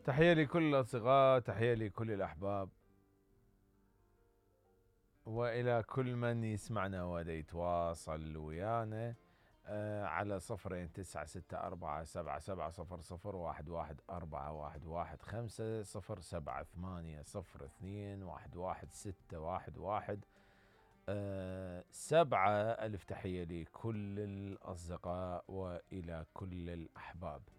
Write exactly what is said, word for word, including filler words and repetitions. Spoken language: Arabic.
تحية لكل الأصدقاء، تحية لكل الأحباب، وإلى كل من يسمعنا ويتواصل ويانا آه على صفرين تسعة ستة أربعة سبعة سبعة صفر صفر واحد واحد أربعة واحد واحد خمسة صفر سبعة ثمانية صفر اثنين واحد واحد ستة واحد واحد آه سبعة. ألف تحية لكل الأصدقاء وإلى كل الأحباب.